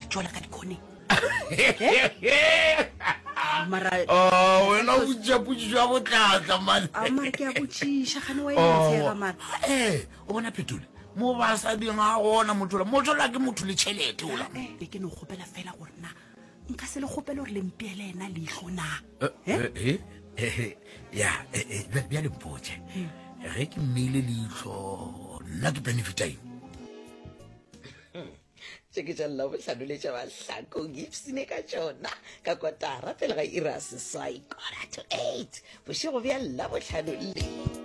tjola ka dikhone wena o botšapotšišo ya botlatla mane mara ke a botšiša gane wa etshega mara o bona phetole mo basading a gona mothola ke motho le tšhelete ola be ke no kgopela fela gore na nka se le kgopela gore lempeele ena leitlho na ya bja lempotse ge ke mmeile leitlho nna ke benefitaeng ke tša labohlano le tša bahlakong ipsene ka tšona ka kotara pele ga ira seswai 7:45 bošego bja labohlano le